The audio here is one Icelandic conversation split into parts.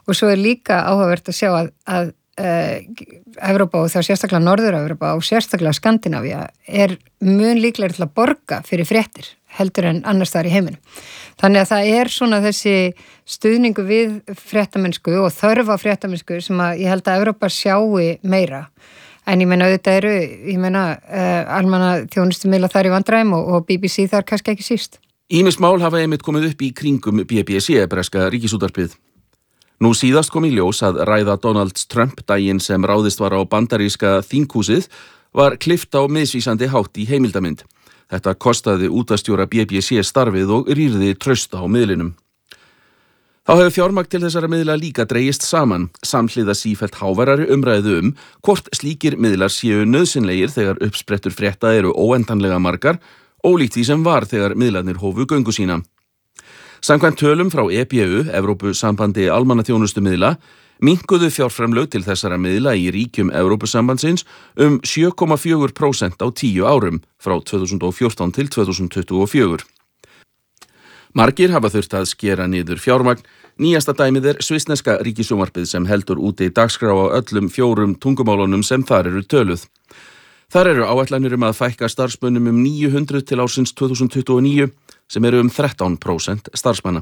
og svo líka áhugavert að sjá að Evrópa og þá sérstaklega Norður-Evrópa og sérstaklega Skandinavía mun líklegri til að borga fyrir fréttir heldur en annars staðar í heiminum. Þannig að það svona þessi stuðningu við fréttamennsku og þörf á fréttamennsku sem að ég held að Evrópa sjái meira. En ég meina auðvitað almanna þjónustumiðla þar í vandræðum og BBC þar kannski ekki síst. Ýmis mál hafa einmitt komið upp í kringum BBC, breska ríkisútvarpið. Nú síðast kom í ljós að ræða Donald Trump daginn sem ráðist var á bandaríska þinghúsið var klippt á misvísandi hátt í heimildamynd. Þetta kostaði útvarpsstjóra BBC starfið og rýrði traust á miðlinum. Þá hefur fjármagn til þessara miðla líka dregist saman, samhliða sífellt háværari umræðu hvort slíkir miðlar séu nauðsynlegir þegar uppsprettur frétta eru óendanlega margar, ólíkt því sem var þegar miðlarnir hófu göngu sína. Samkvæmt tölum frá EBU, Evrópusambandi almannaþjónustumiðla, minnkuðu fjárframlög til þessara miðla í ríkjum Evrópusambandsins 7,4% á 10 árum, frá 2014 til 2024. Margir hafa þurft að skera niður fjármagn. Nýjasta dæmið svissneska ríkissjónvarpið sem heldur úti dagskrá á öllum 4 tungumálunum sem þar eru töluð. Þar eru áætlanir að fækka starfsmönnum 900 til ársins 2029, sem eru 13% starfsmanna.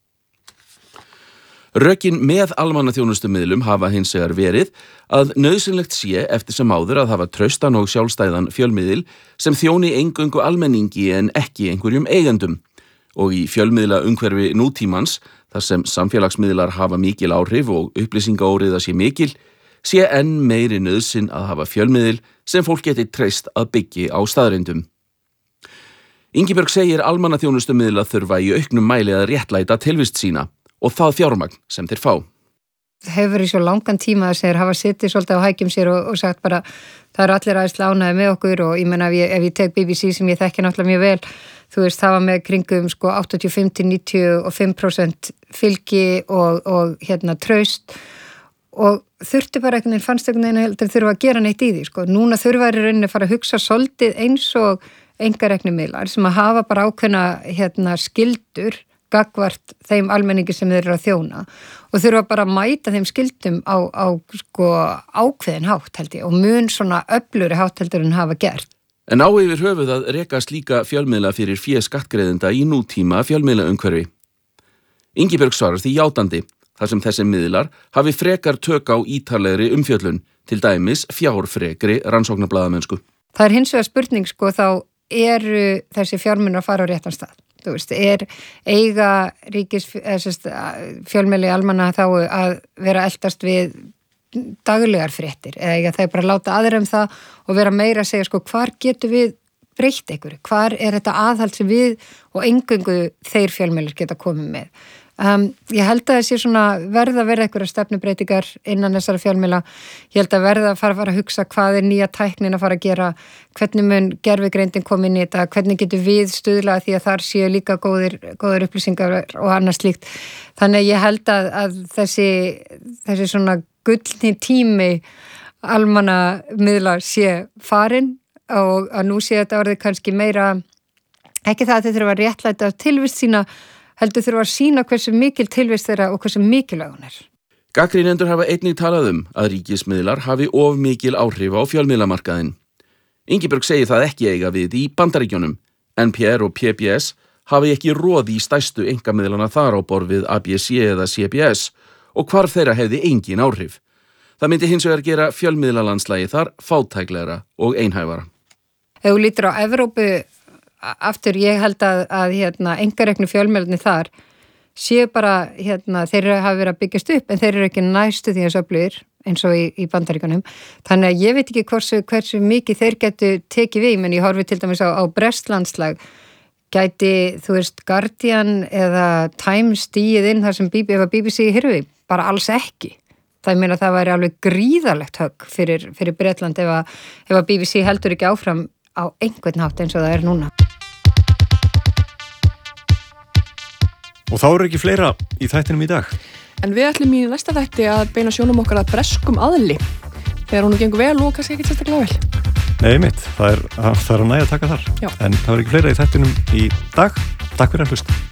Rökin með almannaþjónustumiðlum hafa hins vegar verið að nauðsynlegt sé eftir sem áður að hafa traustan og sjálfstæðan fjölmiðil sem þjóni eingöngu almenningi en ekki einhverjum eigendum. Og í fjölmiðla umhverfi nútímans, þar sem samfélagsmiðlar hafa mikil áhrif og upplýsingaóreiða sé mikil, sé enn meiri nauðsyn að hafa fjölmiðil sem fólk geti treyst að byggja á staðreyndum. Ingibjörg segir almannaþjónustumiðla þurfa í auknum mæli að réttlæta tilvist sína og það fjármagn sem þeir fá. Það hefur í svo langan tíma að þeir hafa sittið svolítið á hækjum sér og sagt bara það eru allir aðeins lánaði með okkur og ég meina ef ég tek BBC sem ég þekki náttúrulega mjög vel, þú veist það var með kringum 85-95% fylgi og traust og þurfti bara einhvern veginn, fannst einhvern veginn heldur þurfa að gera neitt í því, Núna þurfa í rauninni að fara að hugsa svolítið eins og einkareknumiðlar sem að hafa bara ákveðna skildur gagnvart þeim almenningi sem þeir eru að þjóna og þurfa bara að mæta þeim skildum á ákveðin hátt held ég og mun svona öflugri hátt heldur en hafa gert. En á yfir höfuð að reka slíka fjölmiðla fyrir fé skattgreiðenda í nútíma fjölmiðlaumhverfi. Ingibjörg svarar því játandi, þar sem þessi miðlar hafi frekar tök á ítarlegri umfjöllun, til dæmis fjárfrekri rannsóknarblaðamennsku. Það hins vegar spurning þá eru þessi fjármunir að fara á réttan stað. Þú veist, eiga fjölmiðli almanna þá að vera eldast við daglegar fréttir eða þeir bara láta aðra það og vera meira að segja hvar getum við breytt einhverju, hvar þetta aðhald sem við og eingöngu þeir fjölmiðlar geta komið með. Ég held að það sé verða einhverja stefnubreytingar innan þessara fjölmiðla. Ég held að verða að fara að hugsa hvað nýja tæknin að fara að gera, hvernig mun gervigreindin koma inn í þetta, hvernig getur við stuðlað því að þar séu líka góðir upplýsingar og annað slíkt. Þannig ég held að þessi gullni tími almannamiðla sé farin og að nú sé þetta orðið kannski meira, ekki það að þeir þurfa að réttlæta tilvist sína, heldur þurfa að sýna hversu mikil tilvist þeirra og hversu mikilvæg hún er. Gagnrýnendur hafa einnig talað að ríkismiðlar hafi of mikil áhrif á fjölmiðlamarkaðinn. Ingibjörg segir það ekki eiga við í Bandaríkjunum. NPR og PBS hafi ekki roð í stærstu einkamiðlana þar á borð við ABC eða CBS og hvarf þeirra hefði engin áhrif. Það myndi hins vegar gera fjölmiðlalandslagi þar fátæklegra og einhæfara. Ef þú lítur á Evrópu aftur, ég held að einkareknu fjölmiðlarnir þar séu bara, þeir hafa verið að byggjast upp en þeir eru ekki næstu því að öflugir eins og í Bandaríkjunum. Þannig að ég veit ekki hversu mikið þeir getu tekið við, menn ég horfi til dæmis á Brestlandslag, gæti, þú veist, Guardian eða Times stíið inn þar sem BBC hirfi, bara alls ekki. Það meina það væri alveg gríðarlegt högg fyrir Bretland ef að BBC heldur ekki áfram á einhvern hátt eins og það núna. Og þá ekki fleira í þættinum í dag. En við ætlum í næsta þætti að beina sjónum okkar að breskum aðli. Þegar hún gengur vel og kannski ekki sérstaklega vel. Nei, mitt. Það er að nægja að taka þar. Já. En það ekki fleira í þættinum í dag. Takk fyrir að hlusta.